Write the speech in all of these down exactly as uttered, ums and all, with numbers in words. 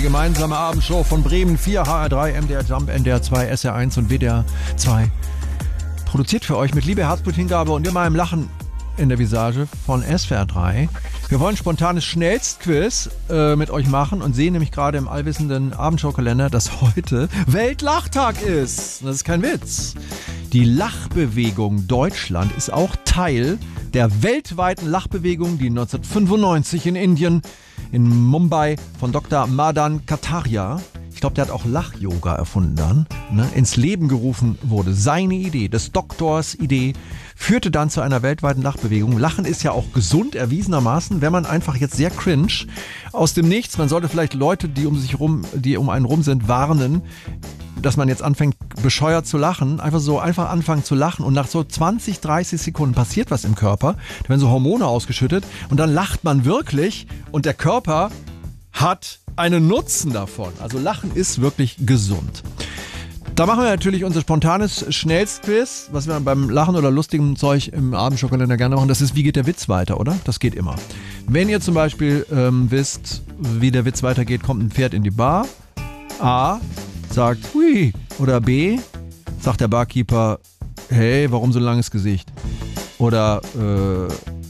Gemeinsame Abendshow von Bremen vier, H R drei, M D R Jump, N D R zwei, S R eins und W D R zwei. Produziert für euch mit Liebe, Herzblut, Hingabe und immer einem Lachen in der Visage von S V R drei. Wir wollen spontanes Schnellstquiz äh, mit euch machen und sehen nämlich gerade im allwissenden Abendshow-Kalender, dass heute Weltlachtag ist. Das ist kein Witz. Die Lachbewegung Deutschland ist auch Teil der weltweiten Lachbewegung, die neunzehnhundertfünfundneunzig in Indien, in Mumbai von Doktor Madan Kataria, ich glaube, der hat auch Lach-Yoga erfunden dann, ne, ins Leben gerufen wurde. Seine Idee, des Doktors Idee, führte dann zu einer weltweiten Lachbewegung. Lachen ist ja auch gesund, erwiesenermaßen, wenn man einfach jetzt sehr cringe aus dem Nichts, man sollte vielleicht Leute, die um sich rum, die um einen rum sind, warnen, dass man jetzt anfängt, bescheuert zu lachen, einfach so einfach anfangen zu lachen und nach so zwanzig, dreißig Sekunden passiert was im Körper, da werden so Hormone ausgeschüttet und dann lacht man wirklich und der Körper hat einen Nutzen davon. Also Lachen ist wirklich gesund. Da machen wir natürlich unser spontanes Schnellstquiz, was wir beim Lachen oder lustigem Zeug im Abendshow-Kalender gerne machen. Das ist, wie geht der Witz weiter, oder? Das geht immer. Wenn ihr zum Beispiel ähm, wisst, wie der Witz weitergeht, kommt ein Pferd in die Bar. A sagt hui oder B sagt der Barkeeper, hey, warum so ein langes Gesicht? Oder äh,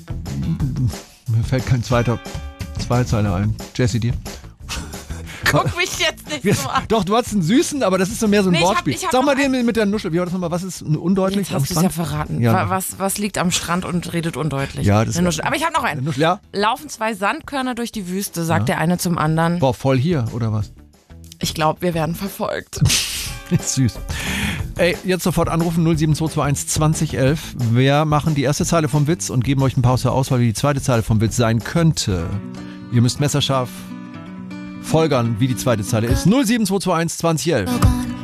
mir fällt kein zweiter Zweizeiler ein. Jessie, dir? Guck mich jetzt nicht so an. Doch, du hast einen süßen, aber das ist so mehr so ein Nee, ich hab- Wortspiel. ich hab Sag mal noch den mit der Nuschel. Wie war das nochmal? Was ist undeutlich? Jetzt hast du es ja verraten. Ja. Wa- Was, was liegt am Strand und redet undeutlich? Ja, das Eine ist- Nuschel. Aber ich habe noch Eine einen. Nuschel, ja? Laufen zwei Sandkörner durch die Wüste, sagt der eine zum anderen. Boah, voll hier, oder was? Ich glaube, wir werden verfolgt. Ist süß. Ey, jetzt sofort anrufen null sieben zwei zwei eins zwanzig elf. Wir machen die erste Zeile vom Witz und geben euch ein paar aus der Auswahl, wie die zweite Zeile vom Witz sein könnte. Ihr müsst messerscharf folgern, wie die zweite Zeile ist. null sieben zwei zwei eins zwanzig elf.